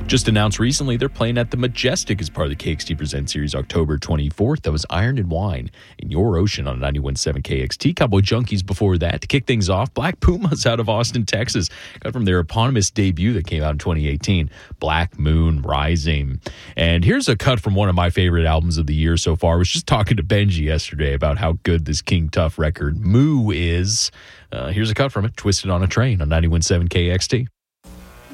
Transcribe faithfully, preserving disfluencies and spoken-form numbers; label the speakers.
Speaker 1: Just announced recently they're playing at the Majestic as part of the K X T Presents Series October twenty-fourth. That was Iron and Wine in Your Ocean on ninety-one point seven K X T. Cowboy Junkies before that. To kick things off, Black Pumas out of Austin, Texas. Got from their eponymous debut that came out in twenty eighteen, Black Moon Rising. And here's a cut from one of my favorite albums of the year so far. I was just talking to Benji yesterday about how good this King Tuff record, Moo, is. Uh, here's a cut from it, Twisted on a Train on ninety-one point seven K X T.